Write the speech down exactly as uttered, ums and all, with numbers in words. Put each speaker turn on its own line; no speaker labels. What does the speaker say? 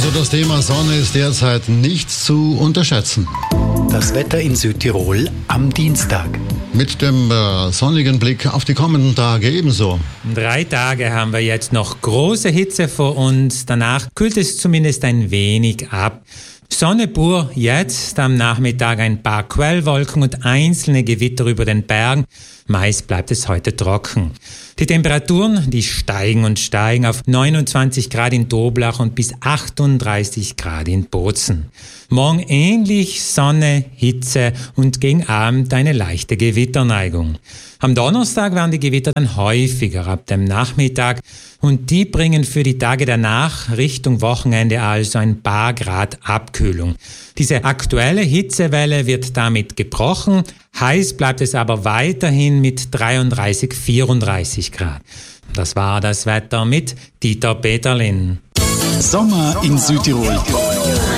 Also das Thema Sonne ist derzeit nicht zu unterschätzen.
Das Wetter in Südtirol am Dienstag.
Mit dem äh, sonnigen Blick auf die kommenden Tage ebenso.
Drei Tage haben wir jetzt noch große Hitze vor uns. Danach kühlt es zumindest ein wenig ab. Sonne pur, jetzt am Nachmittag ein paar Quellwolken und einzelne Gewitter über den Bergen. Meist bleibt es heute trocken. Die Temperaturen, die steigen und steigen auf neunundzwanzig Grad in Doblach und bis achtunddreißig Grad in Bozen. Morgen ähnlich Sonne, Hitze und gegen Abend eine leichte Gewitterneigung. Am Donnerstag werden die Gewitter dann häufiger ab dem Nachmittag und die bringen für die Tage danach Richtung Wochenende also ein paar Grad Abkühlung. Diese aktuelle Hitzewelle wird damit gebrochen, heiß bleibt es aber weiterhin mit dreiunddreißig, vierunddreißig Grad. Das war das Wetter mit Dieter Peterlin.
Sommer in Südtirol.